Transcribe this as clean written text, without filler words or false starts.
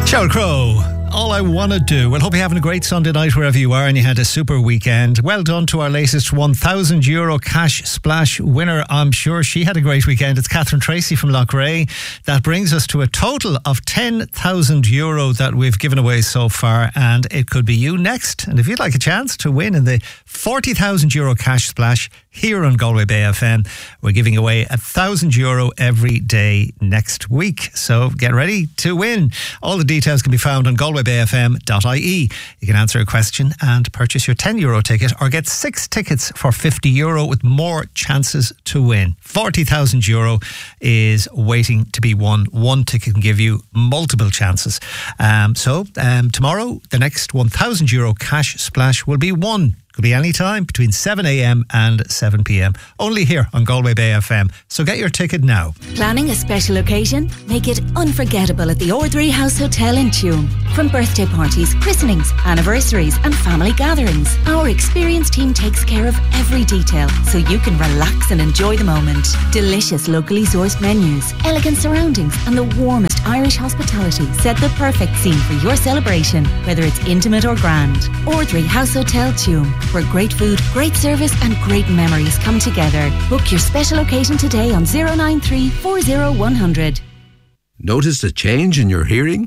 Sheryl Crow, All I Wanna Do. Well, hope you're having a great Sunday night wherever you are and you had a super weekend. Well done to our latest €1,000 cash splash winner. I'm sure she had a great weekend. It's Catherine Tracy from Loughrea. That brings us to a total of €10,000 that we've given away so far, and it could be you next. And if you'd like a chance to win in the €40,000 cash splash here on Galway Bay FM, we're giving away €1,000 every day next week. So get ready to win. All the details can be found on galwaybayfm.ie. You can answer a question and purchase your €10 ticket or get 6 tickets for €50 with more chances to win. €40,000 is waiting to be won. One ticket can give you multiple chances. So tomorrow, the next €1,000 cash splash will be won. Could be any time between 7 a.m. and 7 p.m. Only here on Galway Bay FM. So get your ticket now. Planning a special occasion? Make it unforgettable at the Ordinary House Hotel in Tuam. From birthday parties, christenings, anniversaries and family gatherings, our experienced team takes care of every detail so you can relax and enjoy the moment. Delicious locally sourced menus, elegant surroundings and the warmest Irish hospitality set the perfect scene for your celebration, whether it's intimate or grand. Ordinary House Hotel Tuam, where great food, great service and great memories come together. Book your special occasion today on 093 40 100. Noticed a change in your hearing?